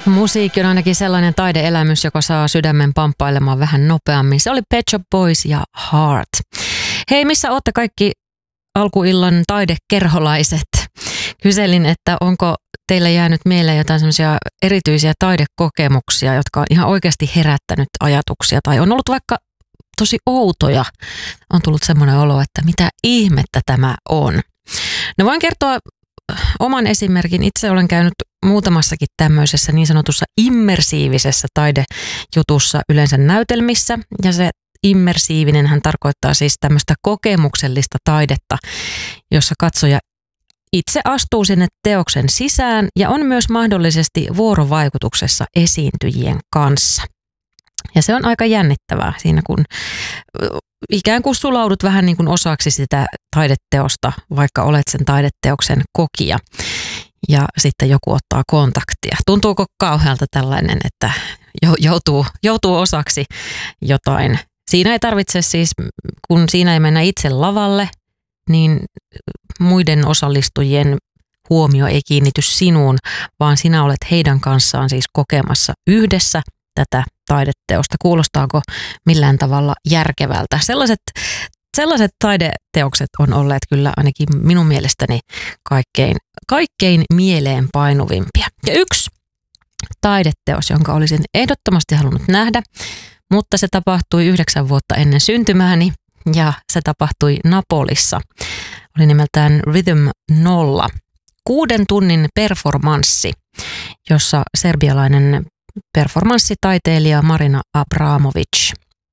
Musiikki on ainakin sellainen taideelämys, joka saa sydämen pamppailemaan vähän nopeammin. Se oli Pet Shop Boys ja Heart. Hei, missä ootte kaikki alkuillan taidekerholaiset? Kyselin, että onko teille jäänyt mieleen jotain semmoisia erityisiä taidekokemuksia, jotka on ihan oikeasti herättänyt ajatuksia tai on ollut vaikka tosi outoja. On tullut semmoinen olo, että mitä ihmettä tämä on. No voin kertoa oman esimerkin. Itse olen käynyt muutamassakin tämmöisessä niin sanotussa immersiivisessä taidejutussa, yleensä näytelmissä. Ja se immersiivinenhän tarkoittaa siis tämmöistä kokemuksellista taidetta, jossa katsoja itse astuu sinne teoksen sisään ja on myös mahdollisesti vuorovaikutuksessa esiintyjien kanssa. Ja se on aika jännittävää siinä, kun ikään kuin sulaudut vähän niin kuin osaksi sitä taideteosta, vaikka olet sen taideteoksen kokija. Ja sitten joku ottaa kontaktia. Tuntuuko kauhealta tällainen, että joutuu osaksi jotain? Siinä ei tarvitse siis, kun siinä ei mennä itse lavalle, niin muiden osallistujien huomio ei kiinnity sinuun, vaan sinä olet heidän kanssaan siis kokemassa yhdessä tätä taideteosta. Kuulostaako millään tavalla järkevältä? Sellaiset taideteokset on olleet kyllä ainakin minun mielestäni kaikkein mieleen painuvimpia. Ja yksi taideteos, jonka olisin ehdottomasti halunnut nähdä, mutta se tapahtui 9 vuotta ennen syntymääni ja se tapahtui Napolissa. Oli nimeltään Rhythm 0. 6 tunnin performanssi, jossa serbialainen performanssitaiteilija Marina Abramovic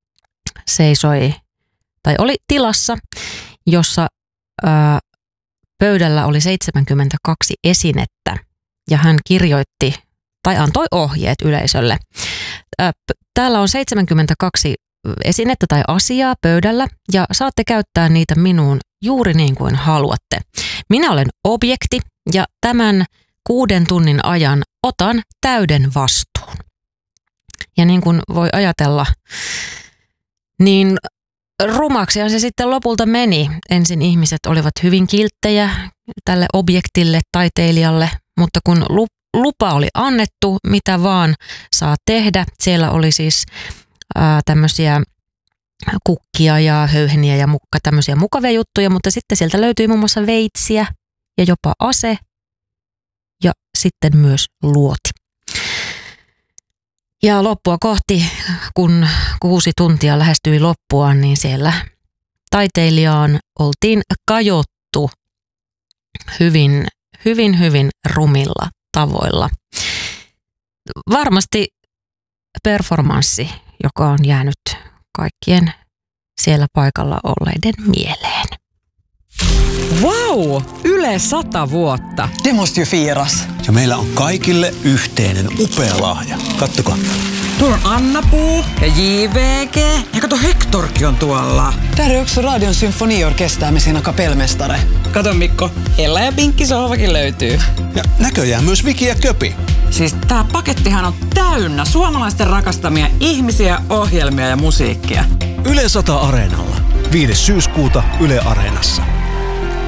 oli tilassa, jossa pöydällä oli 72 esinettä ja hän kirjoitti tai antoi ohjeet yleisölle. Täällä on 72 esinettä tai asiaa pöydällä ja saatte käyttää niitä minuun juuri niin kuin haluatte. Minä olen objekti ja tämän 6 tunnin ajan otan täyden vastuun. Ja niin kuin voi ajatella, niin rumaksihan se sitten lopulta meni. Ensin ihmiset olivat hyvin kilttejä tälle objektille, taiteilijalle, mutta kun lupa oli annettu, mitä vaan saa tehdä, siellä oli siis tämmöisiä kukkia ja höyheniä ja tämmöisiä mukavia juttuja, mutta sitten sieltä löytyi muun muassa veitsiä ja jopa ase ja sitten myös luoti. Ja loppua kohti, kun 6 tuntia lähestyi loppuaan, niin siellä taiteilijaan oltiin kajottu hyvin rumilla tavoilla. Varmasti performanssi, joka on jäänyt kaikkien siellä paikalla olleiden mieleen. Vau! Yle 100 vuotta. Det måste ju firas. Ja meillä on kaikille yhteinen upea lahja. Kattokaa. Tuolla on Anna-Puu ja JVG. Ja kato, Hektorkin on tuolla. Där är också Radion symfoniorkester med sina kapellmästare. Kato Mikko, Ella ja Pinkki sohvakin löytyy. Ja näköjään myös Viki ja Köpi. Siis tää pakettihan on täynnä suomalaisten rakastamia ihmisiä, ohjelmia ja musiikkia. Yle 100 Areenalla. 5. syyskuuta Yle Areenassa.